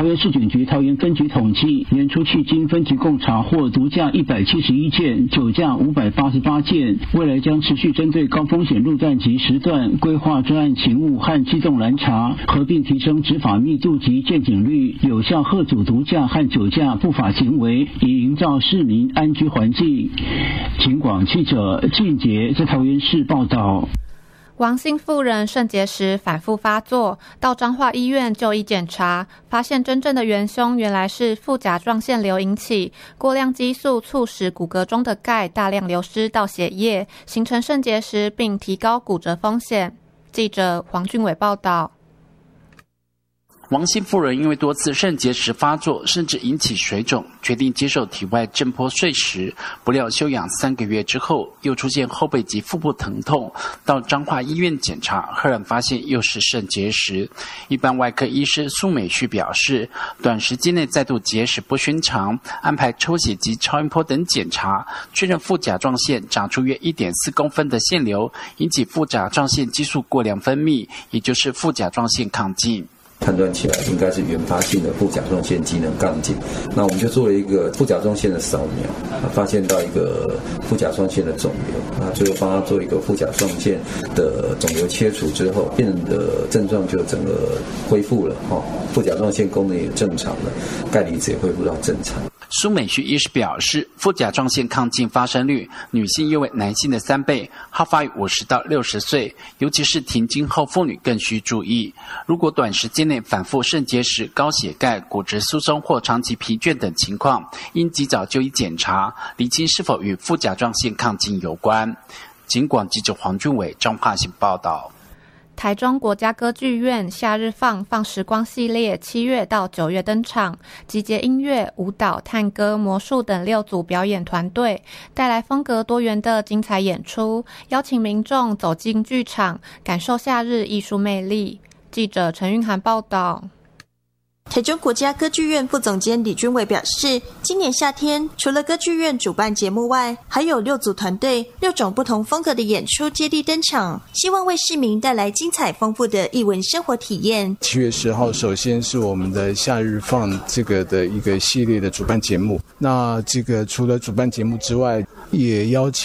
园市警局桃园分局统计，年初迄今分局共查获毒驾171件，酒驾588件。未来将持续针对高风险路段及时段，规划专案勤务和机动拦查，合并提升执法密度及见警率，有效遏阻毒驾和酒驾不法行为，以营造市民安居环境。警广记者靳杰在桃园市报道。 王姓妇人肾结石反复发作，到彰化医院就医检查，发现真正的元凶原来是副甲状腺瘤引起，过量激素促使骨骼中的钙大量流失到血液，形成肾结石并提高骨折风险。记者黄俊伟报道。 王姓妇人因为多次肾结石发作，甚至引起水肿，决定接受体外震波碎石。不料休养3个月之后，又出现后背及腹部疼痛，到彰化医院检查，赫然发现又是肾结石。一般外科医师苏美旭表示，短时间内再度结石不寻常，安排抽血及超音波等检查，确认副甲状腺长出约1.4公分的腺瘤，引起副甲状腺激素过量分泌，也就是副甲状腺亢进。 判断起来应该是原发性的副甲状腺机能亢进，那我们就做了一个副甲状腺的扫描，发现到一个副甲状腺的肿瘤，那最后帮他做一个副甲状腺的肿瘤切除之后，病人的症状就整个恢复了，副甲状腺功能也正常了，钙离子也恢复到正常。 苏美旭医师表示，副甲状腺亢进发生率女性约为男性的3倍，好发于50到60岁，尤其是停经后妇女更需注意。如果短时间内反复肾结石、高血钙、骨质疏松或长期疲倦等情况，应及早就医检查，厘清是否与副甲状腺亢进有关。警广记者黄俊伟彰化县报道。 台中国家歌剧院夏日放时光系列7月到9月登场，集结音乐、舞蹈、探戈、魔术等6组表演团队，带来风格多元的精彩演出，邀请民众走进剧场，感受夏日艺术魅力。记者陈韵涵报道。 台中国家歌剧院副总监李君伟表示，今年夏天除了歌剧院主办节目外，还有6组团队6种不同风格的演出接力登场，希望为市民带来精彩丰富的艺文生活体验。 7月10号首先是我们的夏日放这个的一个系列的主办节目，那这个除了主办节目之外，也邀请